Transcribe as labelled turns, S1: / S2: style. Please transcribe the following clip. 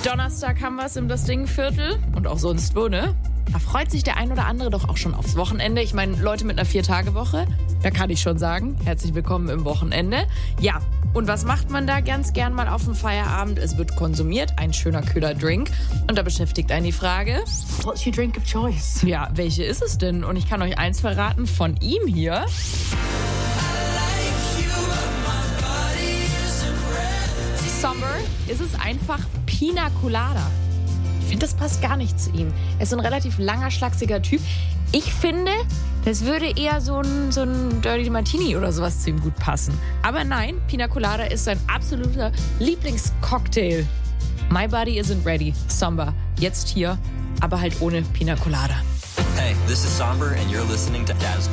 S1: Donnerstag haben wir es im Das Ding-Viertel und auch sonst wo, ne? Da freut sich der ein oder andere doch auch schon aufs Wochenende. Ich meine, Leute mit einer 4-Tage-Woche, da kann ich schon sagen, herzlich willkommen im Wochenende. Ja, und was macht man da ganz gern mal auf dem Feierabend? Es wird konsumiert, ein schöner, kühler Drink. Und da beschäftigt einen die Frage...
S2: What's your drink of choice?
S1: Ja, welche ist es denn? Und ich kann euch eins verraten von ihm hier. Sommer ist es einfach Pina Colada. Ich finde, das passt gar nicht zu ihm. Er ist so ein relativ langer, schlachsiger Typ. Ich finde, das würde eher so ein Dirty Martini oder sowas zu ihm gut passen. Aber nein, Pina Colada ist sein absoluter Lieblingscocktail. My Body Isn't Ready, Somber. Jetzt hier, aber halt ohne Pina Colada.
S3: Hey, this is Somber and you're listening to Das